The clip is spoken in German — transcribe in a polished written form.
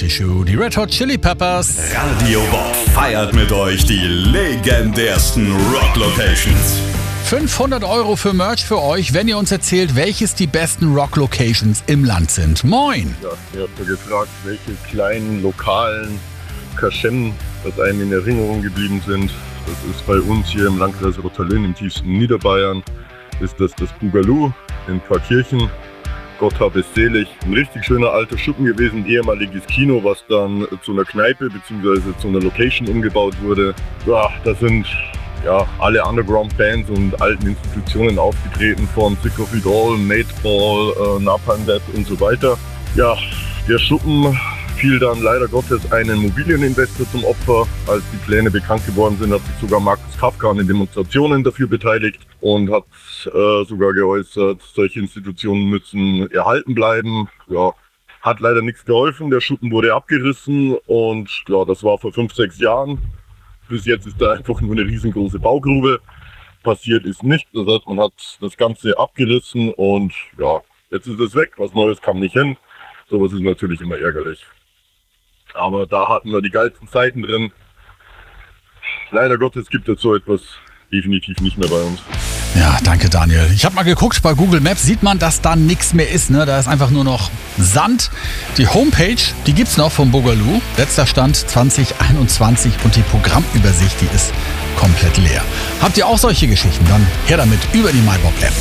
Show. Die Red Hot Chili Peppers. Radio Bob feiert mit euch die legendärsten Rock-Locations. 500 € für Merch für euch, wenn ihr uns erzählt, welches die besten Rock-Locations im Land sind. Moin! Ja, ihr habt ja gefragt, welche kleinen, lokalen Kaschem das einem in Erinnerung geblieben sind. Das ist bei uns hier im Landkreis Rottalin im tiefsten Niederbayern. Ist das Boogaloo in Pfarrkirchen. Gott hab es selig. Ein richtig schöner alter Schuppen gewesen, ein ehemaliges Kino, was dann zu einer Kneipe bzw. zu einer Location umgebaut wurde. Ja, da sind alle Underground-Bands und alten Institutionen aufgetreten, von Sick of It All, Madeball, Napalm Death und so weiter. Ja, der Schuppen fiel dann leider Gottes einem Immobilieninvestor zum Opfer. Als die Pläne bekannt geworden sind, hat sich sogar Markus Kafka an den Demonstrationen dafür beteiligt und hat sogar geäußert, solche Institutionen müssen erhalten bleiben. Ja, hat leider nichts geholfen, der Schuppen wurde abgerissen und ja, das war vor 5-6 Jahren. Bis jetzt ist da einfach nur eine riesengroße Baugrube. Passiert ist nicht, das heißt, man hat das Ganze abgerissen und ja, jetzt ist es weg, was Neues kam nicht hin. Sowas ist natürlich immer ärgerlich. Aber da hatten wir die geilsten Zeiten drin. Leider Gottes gibt es so etwas definitiv nicht mehr bei uns. Ja, danke Daniel. Ich habe mal geguckt, bei Google Maps sieht man, dass da nichts mehr ist. Ne? Da ist einfach nur noch Sand. Die Homepage, die gibt's noch vom Boogaloo. Letzter Stand 2021 und die Programmübersicht, die ist komplett leer. Habt ihr auch solche Geschichten? Dann her damit über die MyBob App.